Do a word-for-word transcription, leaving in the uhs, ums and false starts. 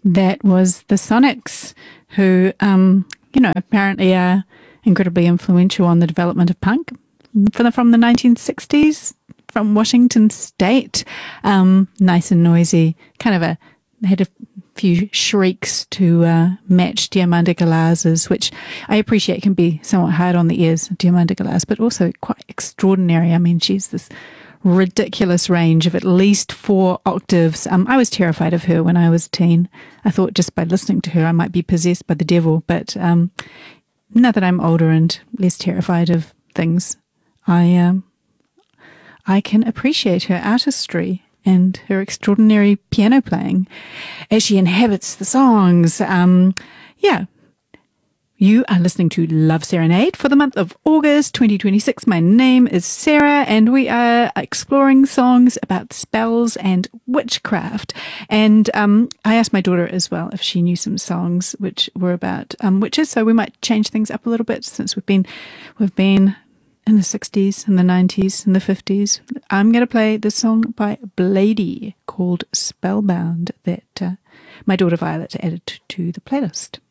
That was the Sonics, who, um, you know, apparently are incredibly influential on the development of punk from the, from the nineteen sixties, from Washington State. Um, nice and noisy, kind of a, had a few shrieks to uh, match Diamanda Galas's, which I appreciate can be somewhat hard on the ears, Diamanda Galas, but also quite extraordinary. I mean, she's this ridiculous range of at least four octaves. Um, I was terrified of her when I was a teen. I thought just by listening to her I might be possessed by the devil, but um, now that I'm older and less terrified of things, I um, I can appreciate her artistry and her extraordinary piano playing as she inhabits the songs. Um, yeah. You are listening to Love Serenade for the month of August twenty twenty-six. My name is Sarah, and we are exploring songs about spells and witchcraft. And um, I asked my daughter as well if she knew some songs which were about um, witches, so we might change things up a little bit since we've been we've been in the sixties, in the nineties, in the fifties. I'm going to play this song by Blady called Spellbound that uh, my daughter Violet added to the playlist.